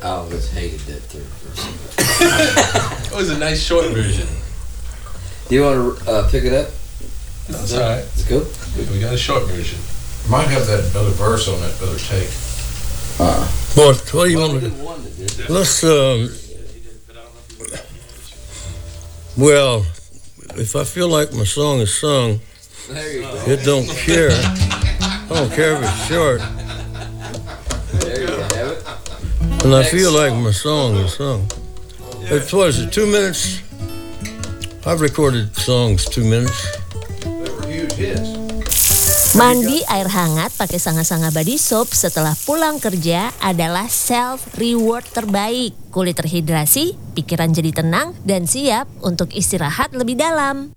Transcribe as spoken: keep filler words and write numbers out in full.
I always hated that third verse. It was a nice short version. Do you want to uh, pick it up? That's all right. It's cool. We got a short version. Might have that other verse on that other take. Uh, What, what do you want to do? Let's, um, well, if I feel like my song is sung, there you go. it don't care. I don't care if it's short. There you have it. And I feel like my song is sung. It's, what is it, two minutes? I've recorded songs two minutes. They were huge hits. Mandi air hangat pakai sanga-sanga body soap setelah pulang kerja adalah self reward terbaik. Kulit terhidrasi, pikiran jadi tenang, dan siap untuk istirahat lebih dalam.